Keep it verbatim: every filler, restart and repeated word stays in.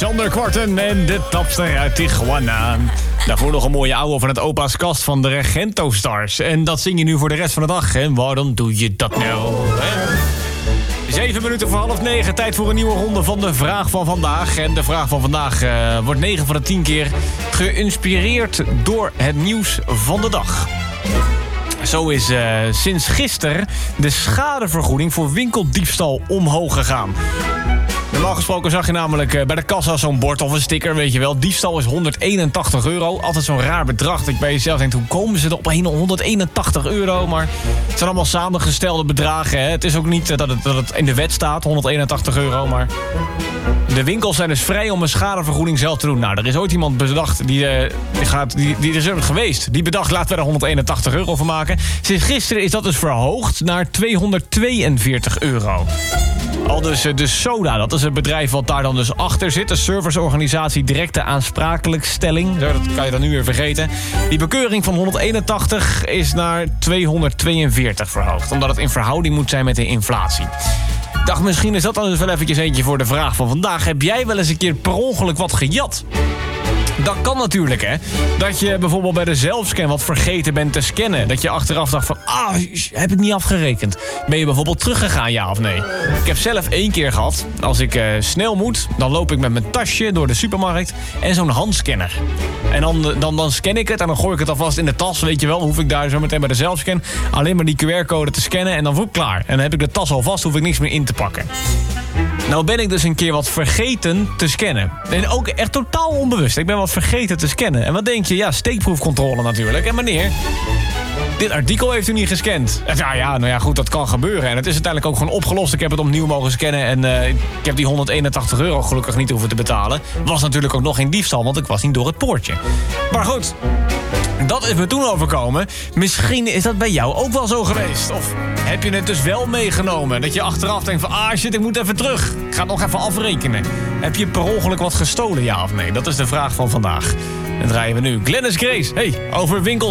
Sander Kwarten en de tapster uit Tijuana. Daarvoor nog een mooie ouwe van het opa's kast van de Regento Stars. En dat zing je nu voor de rest van de dag. En waarom doe je dat nou? Hè? Zeven minuten voor half negen. Tijd voor een nieuwe ronde van de vraag van vandaag. En de vraag van vandaag uh, wordt negen van de tien keer geïnspireerd door het nieuws van de dag. Zo is uh, sinds gisteren de schadevergoeding voor winkeldiefstal omhoog gegaan. Normaal gesproken zag je namelijk uh, bij de kassa zo'n bord of een sticker, weet je wel. Diefstal is honderdeenentachtig euro. Altijd zo'n raar bedrag dat ik bij jezelf denk, hoe komen ze er op honderdeenentachtig euro? Maar het zijn allemaal samengestelde bedragen. Hè? Het is ook niet uh, dat, het, dat het in de wet staat, honderdeenentachtig euro, maar de winkels zijn dus vrij om een schadevergoeding zelf te doen. Nou, er is ooit iemand bedacht, die, uh, die, gaat, die, die is er geweest. Die bedacht, laten we er honderdeenentachtig euro van maken. Sinds gisteren is dat dus verhoogd naar tweehonderdtweeënveertig euro. Al dus uh, de Soda, dat is het bedrijf wat daar dan dus achter zit. De serviceorganisatie Directe Aansprakelijkstelling. Zo, dat kan je dan nu weer vergeten. Die bekeuring van honderdeenentachtig is naar tweehonderdtweeënveertig verhoogd. Omdat het in verhouding moet zijn met de inflatie. Ik dacht, misschien is dat dan dus wel eventjes eentje voor de vraag van vandaag. Heb jij wel eens een keer per ongeluk wat gejat? Dat kan natuurlijk, hè. Dat je bijvoorbeeld bij de zelfscan wat vergeten bent te scannen. Dat je achteraf dacht van, ah, heb ik niet afgerekend. Ben je bijvoorbeeld teruggegaan, ja of nee? Ik heb zelf één keer gehad. Als ik uh, snel moet, dan loop ik met mijn tasje door de supermarkt en zo'n handscanner. En dan, dan, dan scan ik het en dan gooi ik het alvast in de tas, weet je wel. Dan hoef ik daar zo meteen bij de zelfscan alleen maar die Q R-code te scannen en dan word ik klaar. En dan heb ik de tas al vast, hoef ik niks meer in te pakken. Nou ben ik dus een keer wat vergeten te scannen. En ook echt totaal onbewust. Ik ben wat vergeten te scannen. En wat denk je? Ja, steekproefcontrole natuurlijk. En meneer, dit artikel heeft u niet gescand. Nou ja, nou ja, goed, dat kan gebeuren. En het is uiteindelijk ook gewoon opgelost. Ik heb het opnieuw mogen scannen. En uh, ik heb die honderdeenentachtig euro gelukkig niet hoeven te betalen. Was natuurlijk ook nog geen diefstal, want ik was niet door het poortje. Maar goed, dat is me toen overkomen. Misschien is dat bij jou ook wel zo geweest. Of heb je het dus wel meegenomen? Dat je achteraf denkt van, ah shit, ik moet even terug. Ik ga het nog even afrekenen. Heb je per ongeluk wat gestolen, ja of nee? Dat is de vraag van vandaag. En draaien we nu Glennis Grace. Hey, over winkels.